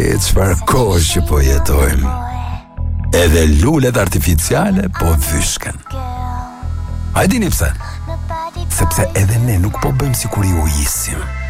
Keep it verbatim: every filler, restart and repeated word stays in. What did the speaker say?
E çfarë kohë që po jetojmë. Edhe lulet artificiale po vyshken. A e dini pse? Sepse edhe ne nuk po bëjmë sikur i ujisim.